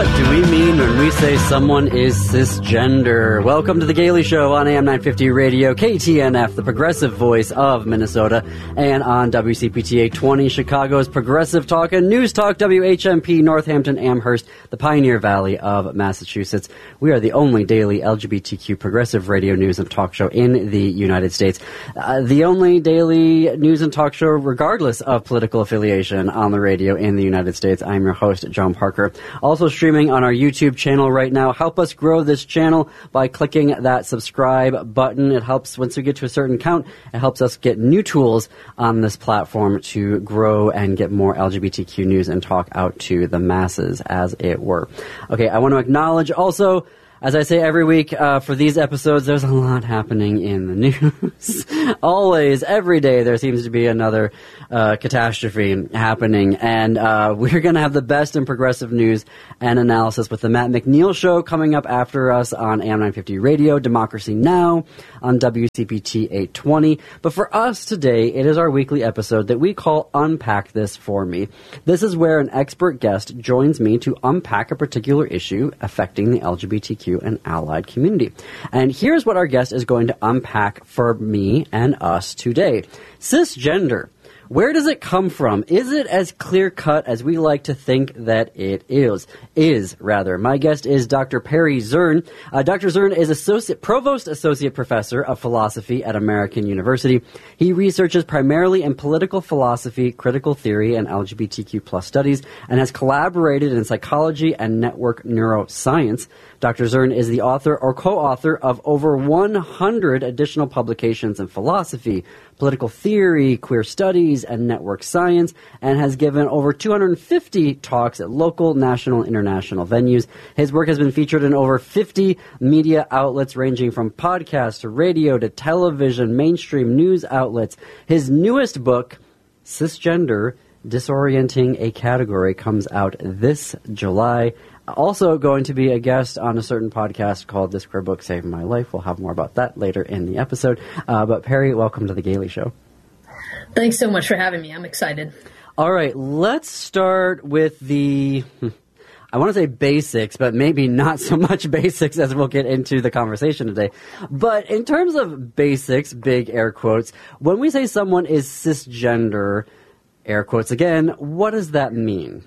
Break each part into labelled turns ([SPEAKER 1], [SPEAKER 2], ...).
[SPEAKER 1] What do we mean when we say someone is cisgender? Welcome to The Gailey Show on AM 950 Radio, KTNF, the progressive voice of Minnesota, and on WCPT 820, Chicago's progressive talk and news talk, WHMP, Northampton, Amherst, the Pioneer Valley of Massachusetts. We are the only daily LGBTQ progressive radio news and talk show in the United States. The only daily news and talk show regardless of political affiliation on the radio in the United States. I'm your host, John Parker. Also streaming on our YouTube channel right now. Help us grow this channel by clicking that subscribe button. It helps, once we get to a certain count, it helps us get new tools on this platform to grow and get more LGBTQ news and talk out to the masses, as it were. Okay, I want to acknowledge also, as I say every week, for these episodes, there's a lot happening in the news. Always, every day, there seems to be another catastrophe happening. And we're going to have the best in progressive news and analysis with the Matt McNeil Show coming up after us on AM 950 Radio, Democracy Now! On WCPT 820. But for us today, it is our weekly episode that we call Unpack This For Me. This is where an expert guest joins me to unpack a particular issue affecting the LGBTQ and allied community. And here's what our guest is going to unpack for me and us today. Cisgender. Where does it come from? Is it as clear-cut as we like to think that it is? My guest is Dr. Perry Zurn. Dr. Zurn is Provost Associate Professor of Philosophy at American University. He researches primarily in political philosophy, critical theory, and LGBTQ plus studies, and has collaborated in psychology and network neuroscience. Dr. Zurn is the author or co-author of over 100 additional publications in philosophy, political theory, queer studies, and network science, and has given over 250 talks at local, national, and international venues. His work has been featured in over 50 media outlets ranging from podcasts to radio to television, mainstream news outlets. His newest book, Cisgender, Disorienting a Category, comes out this July. Also going to be a guest on a certain podcast called This Queer Book Saved My Life. We'll have more about that later in the episode. But Perry, welcome to The Gailey Show.
[SPEAKER 2] Thanks so much for having me. I'm excited.
[SPEAKER 1] All right, let's start with the, I want to say basics, but maybe not so much basics as we'll get into the conversation today. But in terms of basics, big air quotes, when we say someone is cisgender, air quotes again, what does that mean?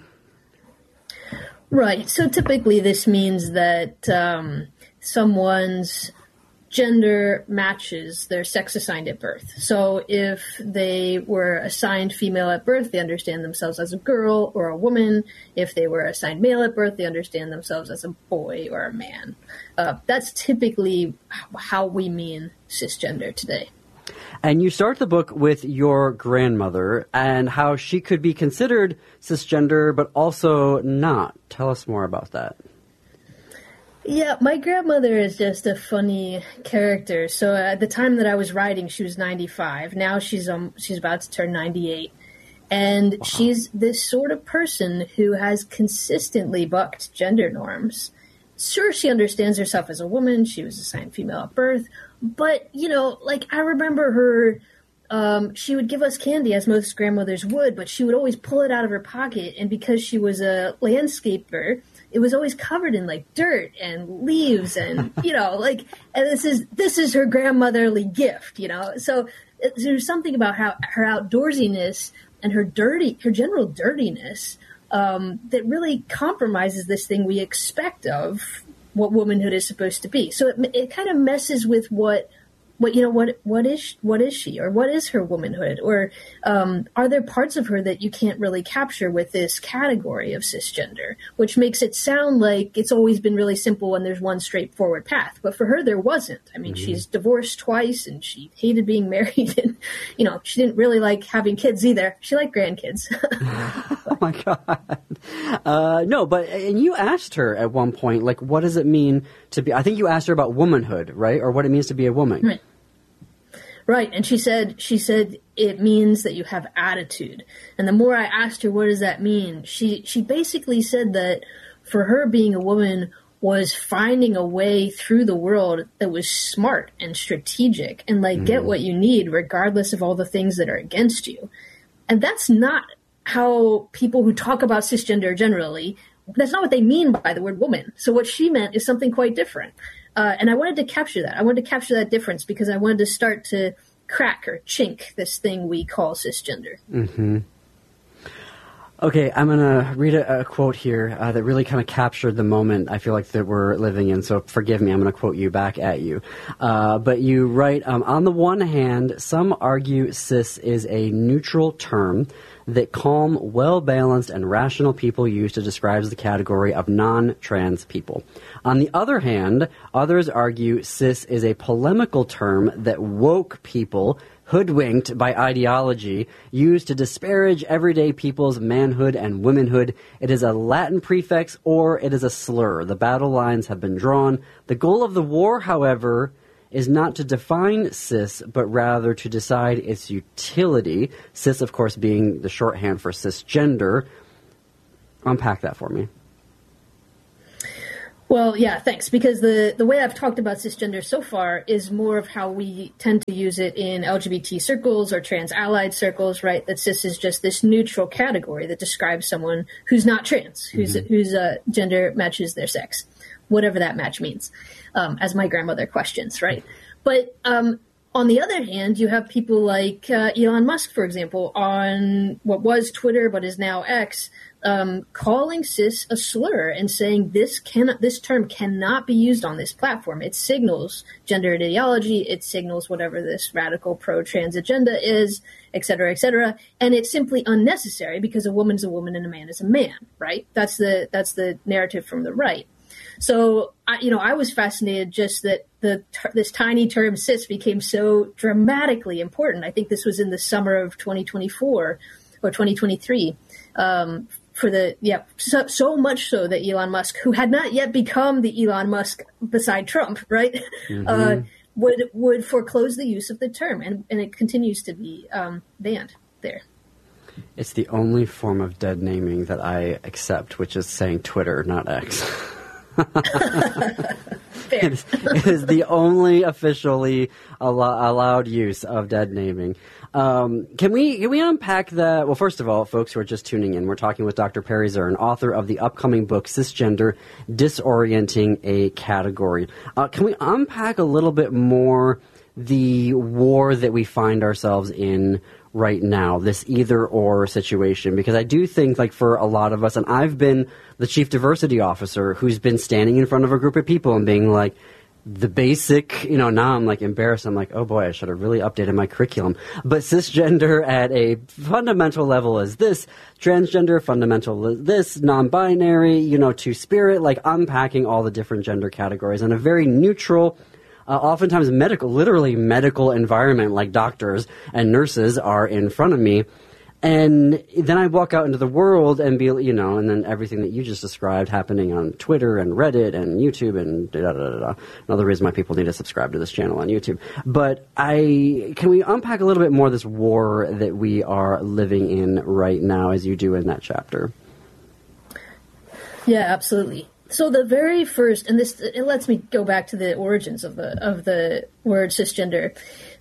[SPEAKER 2] Right. So typically this means that someone's gender matches their sex assigned at birth. So if they were assigned female at birth, they understand themselves as a girl or a woman. If they were assigned male at birth, they understand themselves as a boy or a man. That's typically how we mean cisgender today.
[SPEAKER 1] And you start the book with your grandmother and how she could be considered cisgender, but also not. Tell us more about that.
[SPEAKER 2] Yeah, my grandmother is just a funny character. So at the time that I was writing, she was 95. Now she's about to turn 98. And wow. She's this sort of person who has consistently bucked gender norms. Sure, she understands herself as a woman. She was assigned female at birth. But, I remember her, she would give us candy, as most grandmothers would, but she would always pull it out of her pocket. And because she was a landscaper, it was always covered in, dirt and leaves and, and this is her grandmotherly gift, So there's something about how her outdoorsiness and her general dirtiness that really compromises this thing we expect of what womanhood is supposed to be. So it kind of messes with what is she, or what is her womanhood, or are there parts of her that you can't really capture with this category of cisgender, which makes it sound like it's always been really simple and there's one straightforward path. But for her, there wasn't. I mean, She's divorced twice and she hated being married, and she didn't really like having kids either. She liked grandkids.
[SPEAKER 1] Oh my God. No, but and you asked her at one point, what does it mean to be? I think you asked her about womanhood, right, or what it means to be a woman.
[SPEAKER 2] Right. And she said it means that you have attitude. And the more I asked her, what does that mean? She basically said that for her, being a woman was finding a way through the world that was smart and strategic and get what you need regardless of all the things that are against you. And that's not how people who talk about cisgender generally that's not what they mean by the word woman. So what she meant is something quite different. And I wanted to capture that. I wanted to capture that difference because I wanted to start to crack or chink this thing we call cisgender.
[SPEAKER 1] Mm-hmm. Okay, I'm going to read a quote here that really kind of captured the moment I feel like that we're living in, so forgive me, I'm going to quote you back at you. But you write, on the one hand, some argue cis is a neutral term that calm, well-balanced, and rational people use to describe the category of non-trans people. On the other hand, others argue cis is a polemical term that woke people, hoodwinked by ideology, use to disparage everyday people's manhood and womanhood. It is a Latin prefix or it is a slur. The battle lines have been drawn. The goal of the war, however, is not to define cis, but rather to decide its utility. Cis, of course, being the shorthand for cisgender. Unpack that for me.
[SPEAKER 2] Well, yeah, thanks. Because the way I've talked about cisgender so far is more of how we tend to use it in LGBT circles or trans allied circles, right? That cis is just this neutral category that describes someone who's not trans, whose gender matches their sex, whatever that match means, as my grandmother questions, right? But on the other hand, you have people like Elon Musk, for example, on what was Twitter but is now X, calling cis a slur and saying this term cannot be used on this platform. It signals gender ideology. It signals whatever this radical pro-trans agenda is, et cetera, and it's simply unnecessary because a woman's a woman and a man is a man, right? That's the narrative from the right. So, I was fascinated just that this tiny term cis became so dramatically important. I think this was in the summer of 2024 or 2023. So much so that Elon Musk, who had not yet become the Elon Musk beside Trump, right, would foreclose the use of the term, and it continues to be banned there.
[SPEAKER 1] It's the only form of dead naming that I accept, which is saying Twitter, not X. It is the only officially allowed use of dead naming. Can we unpack that? Well, first of all, folks who are just tuning in, we're talking with Dr. Perry Zurn, author of the upcoming book, Cisgender, Disorienting a Category. Can we unpack a little bit more the war that we find ourselves in right now, this either-or situation? Because I do think, like, for a lot of us, and I've been the chief diversity officer who's been standing in front of a group of people and being like, the basic, now I'm like embarrassed. I'm like, oh boy, I should have really updated my curriculum. But cisgender at a fundamental level is this, transgender fundamental is this, non-binary, two-spirit, like unpacking all the different gender categories in a very neutral, oftentimes literally medical environment, like doctors and nurses are in front of me. And then I walk out into the world and and then everything that you just described happening on Twitter and Reddit and YouTube and da-da-da-da. Another reason why people need to subscribe to this channel on YouTube. But can we unpack a little bit more this war that we are living in right now, as you do in that chapter?
[SPEAKER 2] Yeah, absolutely. So the very first, and it lets me go back to the origins of the word cisgender.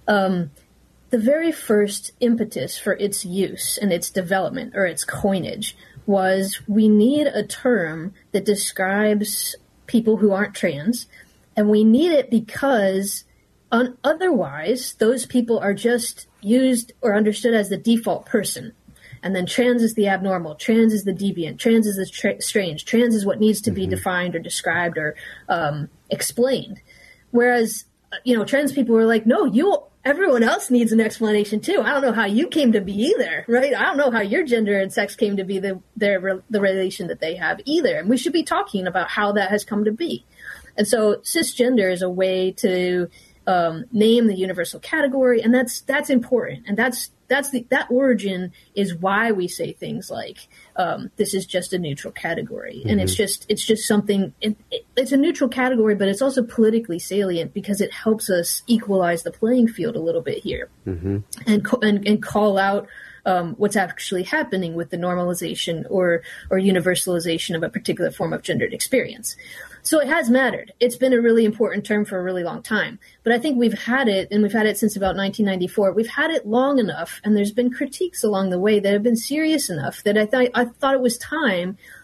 [SPEAKER 2] The very first impetus for its use and its development, or its coinage, was we need a term that describes people who aren't trans, and we need it because otherwise those people are just used or understood as the default person. And then trans is the abnormal, trans is the deviant, trans is the strange, trans is what needs to be defined or described or explained. Whereas, trans people were like, no, everyone else needs an explanation too. I don't know how you came to be either, right? I don't know how your gender and sex came to be the relation that they have either. And we should be talking about how that has come to be. And so cisgender is a way to name the universal category, and that's important. And that origin is why we say things like this is just a neutral category, and it's just something. It's a neutral category, but it's also politically salient because it helps us equalize the playing field a little bit here, and call out what's actually happening with the normalization or universalization of a particular form of gendered experience. So it has mattered. It's been a really important term for a really long time. But I think we've had it, and we've had it since about 1994. We've had it long enough, and there's been critiques along the way that have been serious enough that I thought it was time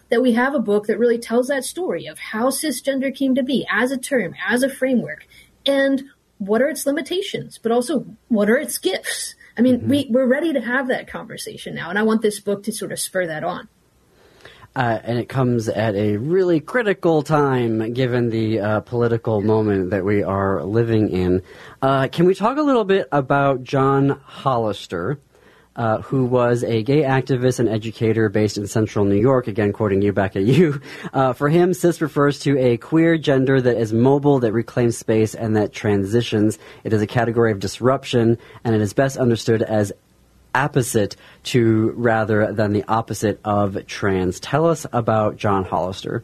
[SPEAKER 2] that we have a book that really tells that story of how cisgender came to be as a term, as a framework, and what are its limitations, but also what are its gifts. I mean, we're ready to have that conversation now, and I want this book to sort of spur that on.
[SPEAKER 1] And it comes at a really critical time, given the political moment that we are living in. Can we talk a little bit about John Hollister, who was a gay activist and educator based in central New York, again quoting you back at you. For him, cis refers to a queer gender that is mobile, that reclaims space, and that transitions. It is a category of disruption, and it is best understood as apposite to rather than the opposite of trans. Tell us about John Hollister.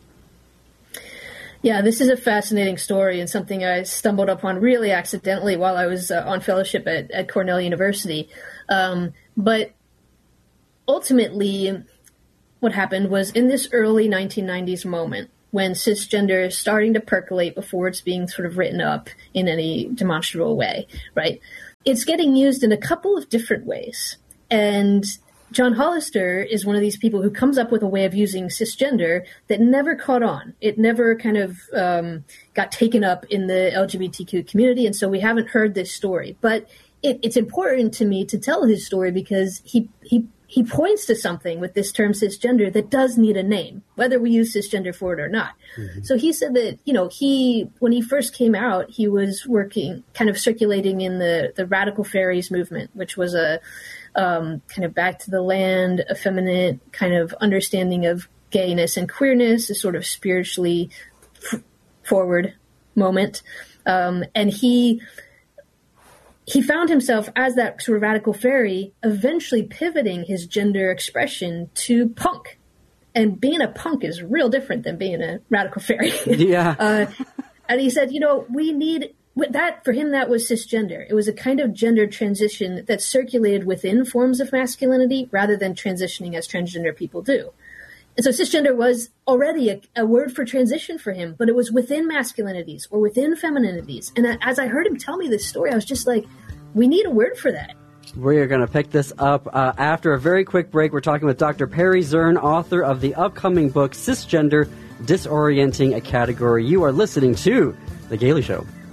[SPEAKER 2] Yeah, this is a fascinating story and something I stumbled upon really accidentally while I was on fellowship at Cornell University. But ultimately, what happened was in this early 1990s moment when cisgender is starting to percolate before it's being sort of written up in any demonstrable way, right? It's getting used in a couple of different ways. And John Hollister is one of these people who comes up with a way of using cisgender that never caught on. It never kind of got taken up in the LGBTQ community, and so we haven't heard this story. But it's important to me to tell his story because he points to something with this term cisgender that does need a name, whether we use cisgender for it or not. Mm-hmm. So he said that, when he first came out, he was working, kind of circulating in the Radical Faeries movement, which was a kind of back to the land, effeminate kind of understanding of gayness and queerness, a sort of spiritually forward moment. And he found himself as that sort of radical fairy, eventually pivoting his gender expression to punk. And being a punk is real different than being a radical fairy.
[SPEAKER 1] Yeah.
[SPEAKER 2] And he said, we need that. For him, that was cisgender. It was a kind of gender transition that circulated within forms of masculinity rather than transitioning as transgender people do. And so cisgender was already a word for transition for him, but it was within masculinities or within femininities. And as I heard him tell me this story, I was just like, we need a word for that.
[SPEAKER 1] We are going to pick this up after a very quick break. We're talking with Dr. Perry Zurn, author of the upcoming book, Cisgender, Disorienting a Category. You are listening to The Gailey Show.